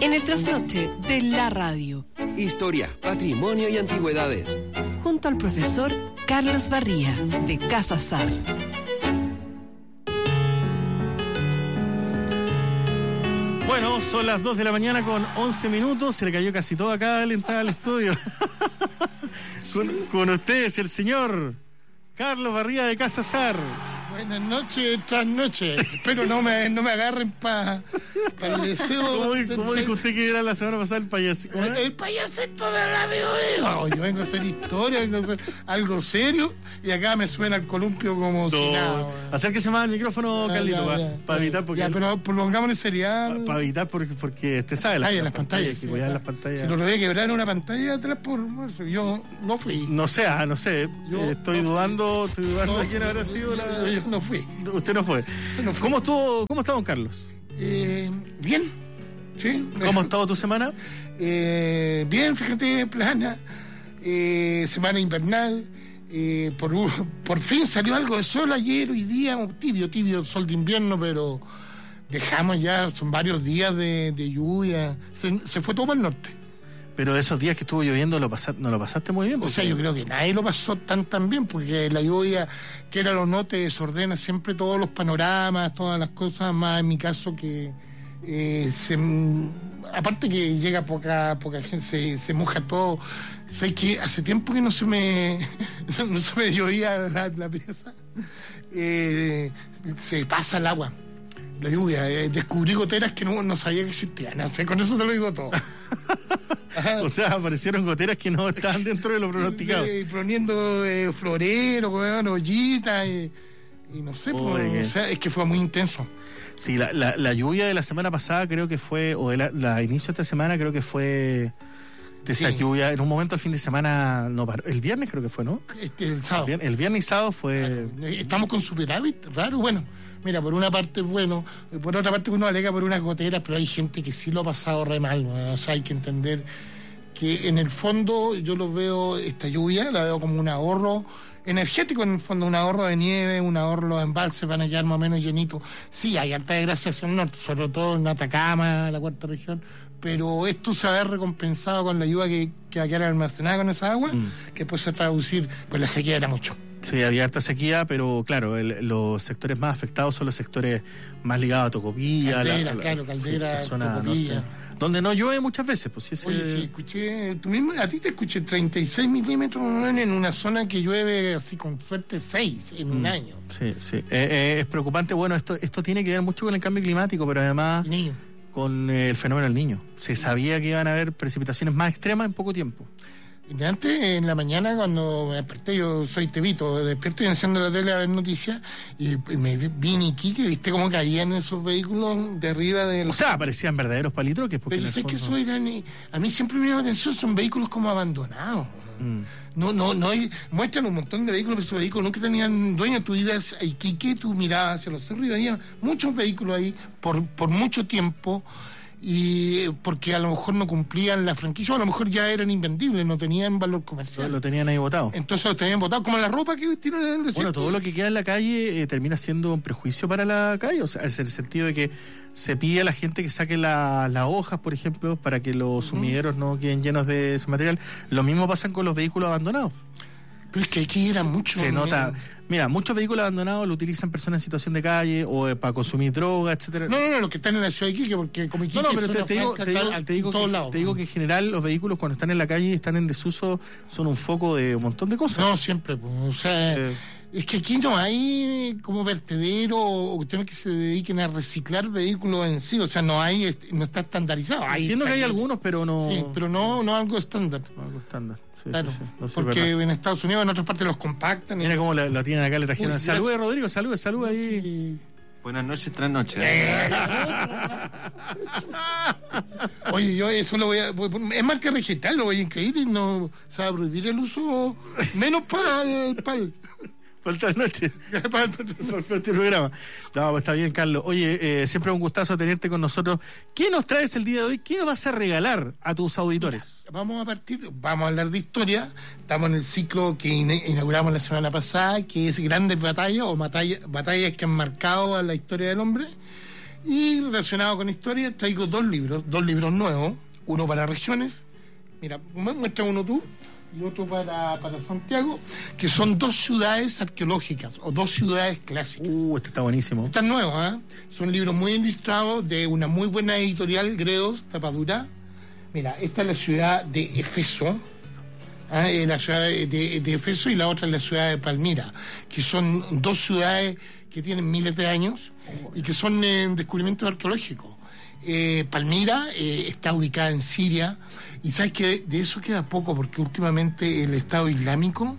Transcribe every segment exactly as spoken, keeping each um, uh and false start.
En el trasnoche de la radio. Historia, patrimonio y antigüedades. Junto al profesor Carlos Barría, de Casa Sar. Bueno, son las dos de la mañana con once minutos. Se le cayó casi todo acá al entrar al estudio. con, con ustedes, el señor Carlos Barría, de Casa Sar. Buenas noches, tras noches. Espero no me, no me agarren para pa el deseo. ¿Cómo, ¿Cómo dijo usted que era la semana pasada el payasito? El, el payasito de la veo. Yo vengo a hacer historia, vengo a hacer algo serio y acá me suena el columpio como no. si nada. Acérquese más al micrófono, Carlito, para pa evitar porque... Ya, pero prolongámosle serial. Para evitar porque, porque usted sabe las, Ay, las, las pantallas. pantallas sí, sí, cuidar sí. las pantallas. Si lo rodea quebrar una pantalla atrás por... Yo no fui. No sé, ah, no sé. Yo eh, estoy no dudando, estoy dudando no, de quién habrá sido la... Yo, yo no fui. Usted no fue. No fui. ¿Cómo estuvo, cómo está don Carlos? Eh, bien. Sí. ¿Cómo ha estado tu semana? Eh, bien, fíjate, plana. Eh, semana invernal. Eh, por, por fin salió algo de sol ayer, hoy día, tibio, tibio, sol de invierno, pero dejamos ya, son varios días de, de lluvia. Se, se fue todo para el norte. Pero esos días que estuvo lloviendo lo pasaste, no lo pasaste muy bien. O sea, yo creo que nadie lo pasó tan tan bien, porque la lluvia, que era lo no, te desordena siempre todos los panoramas, todas las cosas, más en mi caso que eh, se, aparte que llega poca poca gente, se, se moja todo. ¿Sabes que hace tiempo que no se me no se me llovía la, la pieza? Eh, se pasa el agua, la lluvia. Eh, descubrí goteras que no, no sabía que existían. No sé, con eso te lo digo todo. Ajá. O sea, aparecieron goteras que no estaban dentro de lo pronosticado. Eh, poniendo eh, florero, bueno, ollitas, eh, y no sé, oh, pues, o sea, es que fue muy intenso. Sí, la, la, la lluvia de la semana pasada creo que fue, o de la, la inicio de esta semana creo que fue de esa sí. lluvia. En un momento el fin de semana no paró. El viernes creo que fue, ¿no? Este, el sábado. El, el viernes y sábado fue... Claro, estamos con superávit, raro, bueno. Mira, por una parte es bueno, por otra parte uno alega por unas goteras, pero hay gente que sí lo ha pasado re mal, ¿no? O sea, hay que entender que en el fondo yo lo veo, esta lluvia, la veo como un ahorro energético, en el fondo, un ahorro de nieve, un ahorro, los embalses van a quedar más o menos llenitos. Sí, hay harta desgracia hacia el norte, sobre todo en Atacama, la cuarta región, pero esto se va a ver recompensado con la ayuda que, que va a quedar almacenada con esa agua, mm. que puede traducir, pues la sequía era mucho. Sí, había harta sequía, pero claro, el, los sectores más afectados son los sectores más ligados a Tocopilla, Caldera, la, la, claro, Caldera, sí, zona Tocopilla. Norte, donde no llueve muchas veces. Pues, sí, ese... Oye, sí, escuché, tú mismo, a ti te escuché treinta y seis milímetros en una zona que llueve así con suerte seis en un mm, año. Sí, sí, eh, eh, es preocupante. Bueno, esto esto tiene que ver mucho con el cambio climático, pero además Niño. con eh, el fenómeno del Niño. Se sabía que iban a haber precipitaciones más extremas en poco tiempo. De antes, en la mañana, cuando me desperté, yo soy tebito, despierto y enciendo la tele a ver noticias, y me vi en Iquique, viste cómo caían esos vehículos de arriba de los... O sea, parecían verdaderos palitroques. Pero sé fondo... que eso eran, a mí siempre me llama la atención, son vehículos como abandonados. Mm. No, no, no hay, muestran un montón de vehículos, pero esos vehículos nunca tenían dueño. Tú ibas a Iquique, tú mirabas hacia los cerros y había muchos vehículos ahí por, por mucho tiempo, y porque a lo mejor no cumplían la franquicia, o a lo mejor ya eran invendibles, no tenían valor comercial. Lo tenían ahí botado. Entonces lo tenían botado, como la ropa que tiran en el desierto. Bueno, todo lo que queda en la calle eh, termina siendo un prejuicio para la calle, o sea, es el sentido de que se pide a la gente que saque las la hojas, por ejemplo, para que los sumideros uh-huh. no queden llenos de ese material. Lo mismo pasa con los vehículos abandonados. Pero es que aquí era mucho. Se nota. Mira, muchos vehículos abandonados lo utilizan personas en situación de calle o eh, para consumir droga, etcétera. No, no, no, los que están en la ciudad de Iquique, porque como Iquique no, no, pero te, te, digo, te, digo, te, digo que, lados, te digo que en general los vehículos cuando están en la calle y están en desuso son un foco de un montón de cosas. No, siempre, pues, o sea, eh. es que aquí no hay como vertedero o cuestiones que se dediquen a reciclar vehículos en sí, o sea, no hay, no está estandarizado. Hay, Entiendo que hay algunos, pero no... Sí, pero no, no algo estándar. No algo estándar. Sí, claro, sí, sí. No sé, porque verdad. En Estados Unidos, en otras partes los compactan. Mira cómo la, la tienen acá, le trajeron. Saludos, Rodrigo, saludos, saludos ahí. Sí. Buenas noches, tras noches. Oye, yo eso lo voy a... Es marca vegetal, lo voy a incluir y no... O sea, prohibir el uso menos para el... Pal. Falta la noche. Por este programa. No, pues está bien, Carlos. Oye, eh, siempre un gustazo tenerte con nosotros. ¿Qué nos traes el día de hoy? ¿Qué nos vas a regalar a tus auditores? Mira, vamos a partir, vamos a hablar de historia. Estamos en el ciclo que inauguramos la semana pasada, que es Grandes Batallas o batalla, batallas que han marcado a la historia del hombre. Y relacionado con historia, traigo dos libros, dos libros nuevos, uno para regiones, mira, muestra uno tú, y otro para, para Santiago, que son dos ciudades arqueológicas, o dos ciudades clásicas. Uh, este está buenísimo. Están nuevos, ¿eh? Son libros muy ilustrados, de una muy buena editorial, Gredos, tapadura. Mira, esta es la ciudad de Efeso, ¿eh? La ciudad de, de, de Efeso, y la otra es la ciudad de Palmira, que son dos ciudades que tienen miles de años y que son eh, descubrimientos arqueológicos. Eh, Palmira eh, está ubicada en Siria, y sabes que de, de eso queda poco, porque últimamente el Estado Islámico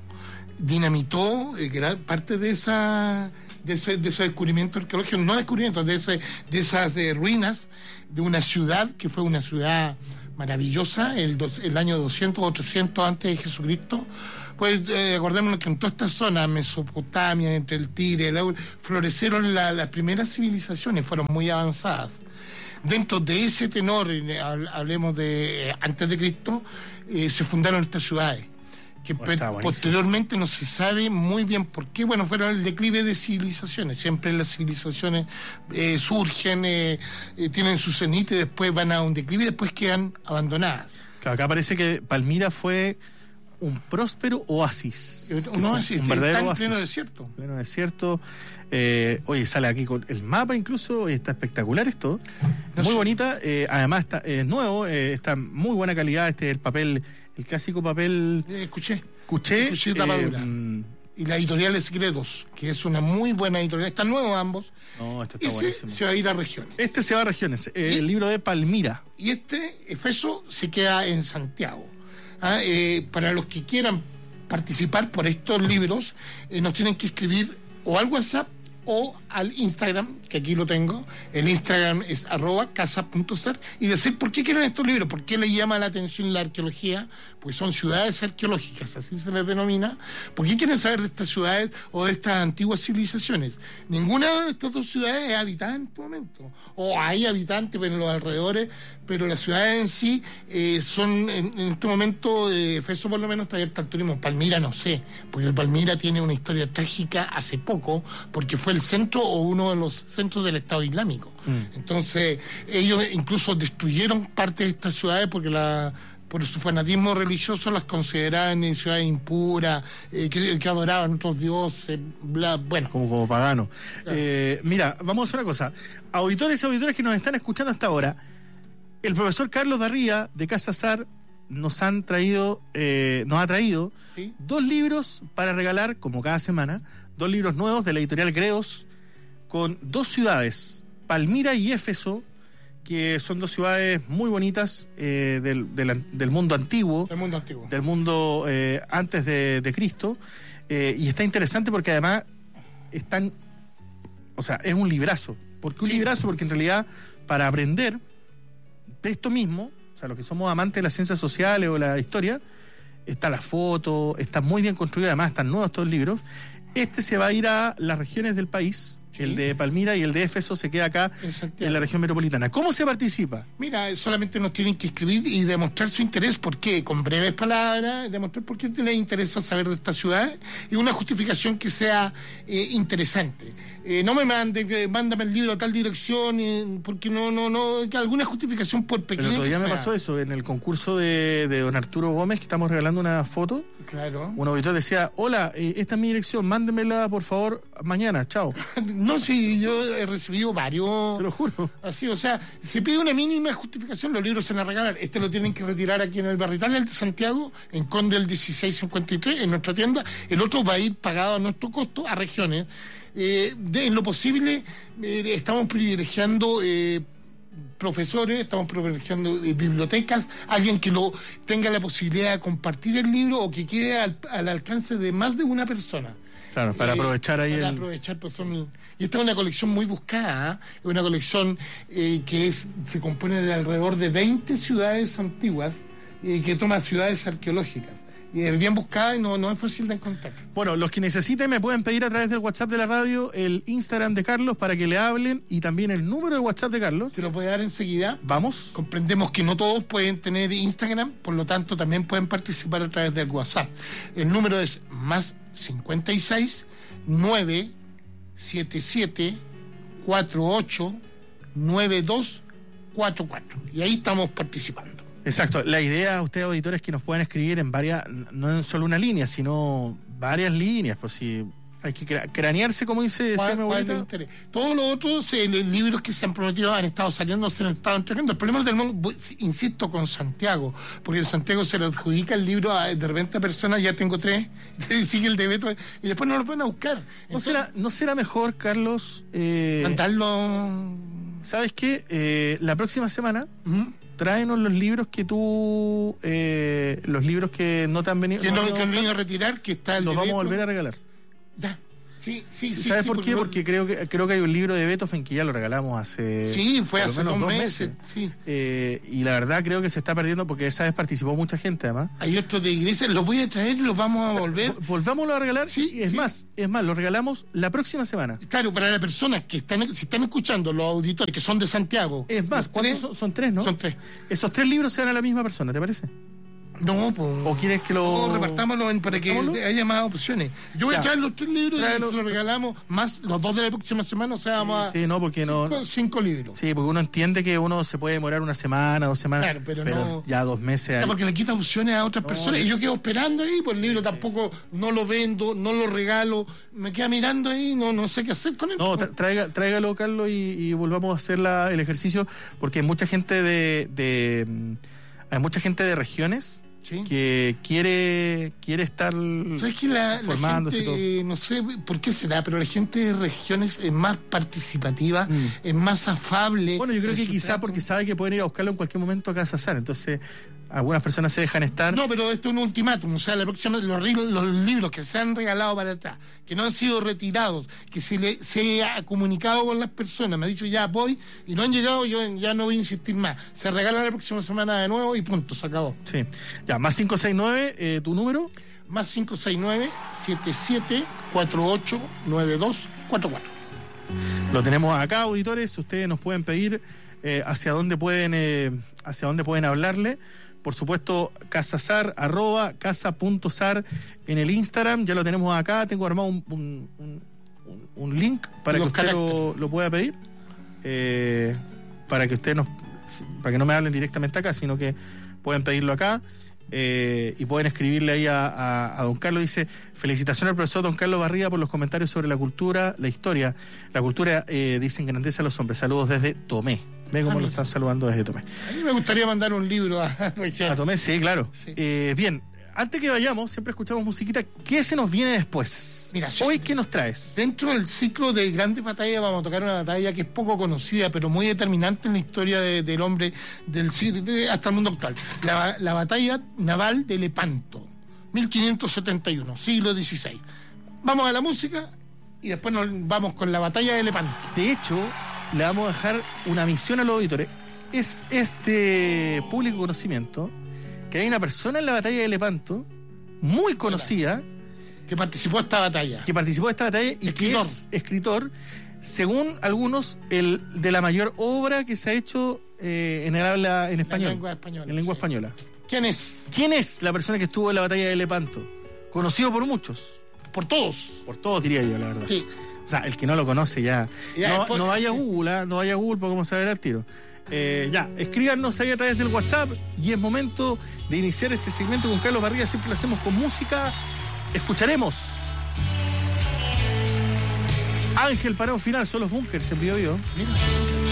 dinamitó eh, gran parte de esa de ese, de ese descubrimiento arqueológico, no descubrimientos, de, ese, de esas eh, ruinas de una ciudad que fue una ciudad maravillosa el, dos, el año doscientos o trescientos antes de Jesucristo. Pues eh, acordémonos que en toda esta zona, Mesopotamia, entre el Tigre, el Eufrates, florecieron la, las primeras civilizaciones, fueron muy avanzadas. Dentro de ese tenor, eh, hablemos de eh, antes de Cristo, eh, se fundaron estas ciudades, que oh, posteriormente no se sabe muy bien por qué. Bueno, fueron el declive de civilizaciones. Siempre las civilizaciones eh, surgen, eh, eh, tienen su cenit y después van a un declive y después quedan abandonadas. Claro, acá parece que Palmira fue un próspero oasis. Un oasis, un verdadero está en oasis. pleno desierto. Pleno desierto. Eh, oye, sale aquí con el mapa incluso, está espectacular esto. No muy sé. bonita, eh, además está es eh, nuevo, eh, está muy buena calidad, este el papel, el clásico papel. Eh, escuché. Escuché. Escuché tapadura. Eh, y la editorial es Gredos, que es una muy buena editorial. Están nuevos ambos. No, este está Ese buenísimo. se va a ir a regiones. Este se va a regiones, eh, el libro de Palmira. Y este, Efeso, se queda en Santiago. Ah, eh, para los que quieran participar por estos libros, eh, nos tienen que escribir o al WhatsApp o al Instagram, que aquí lo tengo. El Instagram es arroba casa punto ser, y decir por qué quieren estos libros, por qué les llama la atención la arqueología, pues son ciudades arqueológicas, así se les denomina. ¿Por qué quieren saber de estas ciudades o de estas antiguas civilizaciones? Ninguna de estas dos ciudades es habitada en este momento, o hay habitantes en los alrededores, pero las ciudades en sí eh, son en, en este momento, eh, Efeso por lo menos está abierta al turismo. Palmira no sé, porque Palmira tiene una historia trágica hace poco, porque fue el centro o uno de los centros del Estado Islámico. Mm. Entonces ellos incluso destruyeron parte de estas ciudades porque la por su fanatismo religioso las consideraban ciudades impuras, eh, que, que adoraban otros dioses, bla, bueno. Como, como paganos. Claro. Eh, mira, vamos a hacer una cosa. Auditores y auditoras que nos están escuchando hasta ahora, el profesor Carlos Darría, de Casa Sar, nos han traído, eh, nos ha traído ¿sí? dos libros para regalar, como cada semana, dos libros nuevos de la editorial Gredos, con dos ciudades, Palmira y Éfeso, que son dos ciudades muy bonitas eh, del, del, del mundo antiguo, del mundo antiguo, del mundo eh, antes de, de Cristo, eh, y está interesante porque además están, o sea, es un librazo. ¿Por qué un sí. librazo? Porque en realidad, para aprender de esto mismo, o sea, los que somos amantes de las ciencias sociales o la historia, está la foto, está muy bien construido, además están nuevos todos los libros. Este se va a ir a las regiones del país. Sí. El de Palmira y el de Éfeso se queda acá en la región metropolitana. ¿Cómo se participa? Mira, solamente nos tienen que escribir y demostrar su interés. ¿Por qué? Con breves palabras, demostrar por qué les interesa saber de esta ciudad y una justificación que sea eh, interesante. Eh, no me mande, eh, mándame el libro a tal dirección, eh, porque no, no, no, que alguna justificación por pequeña. Pero todavía me pasó eso en el concurso de, de don Arturo Gómez, que estamos regalando una foto. Claro. Un auditor decía, hola, eh, esta es mi dirección, mándemela por favor mañana, chao. No, sí, yo he recibido varios. Te lo juro. Así, o sea, se pide una mínima justificación, los libros se van a regalar. Este lo tienen que retirar aquí en el Barrital, el de Santiago, en Conde el dieciséis cincuenta y tres, en nuestra tienda. El otro va a ir pagado a nuestro costo a regiones. Eh, de, en lo posible, eh, estamos privilegiando eh, profesores, estamos privilegiando eh, bibliotecas, alguien que lo tenga la posibilidad de compartir el libro o que quede al, al alcance de más de una persona. Claro, para eh, aprovechar ahí para el... aprovechar, pues son... Y esta es una colección muy buscada, ¿eh? Es una colección eh, que es, se compone de alrededor de veinte ciudades antiguas eh, que toma ciudades arqueológicas. Y es bien buscada y no, no es fácil de encontrar. Bueno, los que necesiten me pueden pedir a través del WhatsApp de la radio el Instagram de Carlos para que le hablen y también el número de WhatsApp de Carlos. Te lo voy a dar enseguida. Vamos. Comprendemos que no todos pueden tener Instagram, por lo tanto también pueden participar a través del WhatsApp. El número es más cincuenta y seis nueve siete siete cuatro ocho nueve dos cuatro cuatro. Y ahí estamos participando. Exacto. La idea, ustedes auditores, que nos puedan escribir en varias, no en solo una línea, sino varias líneas, pues si hay que cra- cranearse, como dice decía mi abuelita. Todos los otros eh, libros que se han prometido han estado saliendo, se han estado entregando. El problema del mundo, insisto, con Santiago, porque en Santiago se le adjudica el libro a, de repente a personas, ya tengo tres, sigue el de Beto, y después no lo pueden a buscar. Entonces, ¿No será, ¿No será mejor, Carlos, eh, mandarlo? ¿Sabes qué? Eh, la próxima semana... ¿Mm? Tráenos los libros que tú, eh, los libros que no te han venido, que no, no, que han venido a retirar, que está el los de vamos a Beethoven. volver a regalar. Ya. Sí, sí, sí. ¿Sabes sí, por porque qué? no... Porque creo que creo que hay un libro de Beethoven que ya lo regalamos hace sí, fue por lo hace menos dos, dos meses. meses. Sí. Eh, y la verdad creo que se está perdiendo porque esa vez participó mucha gente, además. Hay otros de iglesia, los voy a traer y los vamos a volver. Volvámoslo a regalar. Sí, es sí. más, es más, lo regalamos la próxima semana. Claro, para las personas que están, si están escuchando, los auditores que son de Santiago. Es más, los ¿cuántos tres, son? Son tres, ¿no? Son tres. Esos tres libros se dan a la misma persona, ¿te parece? No, pues. ¿O quieres que lo No, repartámoslo en- para que ¿Repartámoslo? haya más opciones. Yo voy Ya. a traer los tres libros Tráelo. y se los regalamos, más los dos de la próxima semana, o sea, vamos a. Sí, no, porque no... cinco, cinco libros. Sí, porque uno entiende que uno se puede demorar una semana, dos semanas, Claro, pero no- ya dos meses. O sea, ahí. porque le quita opciones a otras personas. Y yo quedo esperando ahí, pues el libro tampoco no lo vendo, no lo regalo, me queda mirando ahí, no, no sé qué hacer con él. No, tra- traiga, tráigalo, Carlos, y, y volvamos a hacer la, el ejercicio, porque hay mucha gente de, de mm, hay mucha gente de regiones Sí. que quiere quiere estar ¿Sabes que la, la formándose gente, todo. eh, no sé por qué será, pero la gente de regiones es más participativa, Mm. es más afable? Bueno, yo creo en que su quizá trato? porque sabe que pueden ir a buscarlo en cualquier momento a Casa Sar, entonces algunas personas se dejan estar. No, pero esto es un ultimátum, o sea, la próxima, los, ri- los libros que se han regalado para atrás, que no han sido retirados, que se le se ha comunicado con las personas, me ha dicho ya voy, y no han llegado, yo ya no voy a insistir más. Se regalan la próxima semana de nuevo y punto, se acabó. Sí, ya, más cinco seis nueve, eh, tu número. Más cinco seis nueve, siete siete cuatro ocho nueve dos cuatro cuatro. Lo tenemos acá, auditores. Ustedes nos pueden pedir eh, hacia dónde pueden eh, hacia dónde pueden hablarle. Por supuesto, casasar, arroba casa.sar en el Instagram. Ya lo tenemos acá. Tengo armado un, un, un, un link para Los que usted lo, lo pueda pedir. Eh, para que usted nos para que no me hablen directamente acá, sino que pueden pedirlo acá. Eh, y pueden escribirle ahí a, a, a don Carlos. Dice: felicitaciones al profesor don Carlos Barría por los comentarios sobre la cultura, la historia. La cultura, eh, dice, engrandece a los hombres. Saludos desde Tomé. Ve cómo Ah, lo mira. están saludando desde Tomé. A mí me gustaría mandar un libro a A Tomé, sí, claro. Sí. Eh, bien, antes que vayamos, siempre escuchamos musiquita. ¿Qué se nos viene después? Mira, sí. Hoy, ¿qué nos traes? Dentro del ciclo de grandes batallas vamos a tocar una batalla que es poco conocida, pero muy determinante en la historia de- del hombre del siglo de- hasta el mundo actual. La, la batalla naval de Lepanto, mil quinientos setenta y uno, siglo dieciséis. Vamos a la música y después nos vamos con la batalla de Lepanto. De hecho, le vamos a dejar una misión a los auditores. Es este público conocimiento que hay una persona en la batalla de Lepanto, muy conocida, Que participó en esta batalla. que participó de esta batalla y Escritor. que es escritor, según algunos, el de la mayor obra que se ha hecho eh, en el habla en español. lengua española, En lengua sí. española. ¿Quién es? ¿Quién es la persona que estuvo en la batalla de Lepanto? Conocido por muchos, Por todos. por todos diría yo, la verdad. Sí. O sea, el que no lo conoce ya. Ya, no, después- no vaya a Google, ¿ah? no vaya a Google para cómo saber al tiro. Eh, ya, escríbanos ahí a través del WhatsApp y es momento de iniciar este segmento con Carlos Barría. Siempre lo hacemos con música. Escucharemos Ángel para un final, son los Bunkers en Bio Bio. Mira.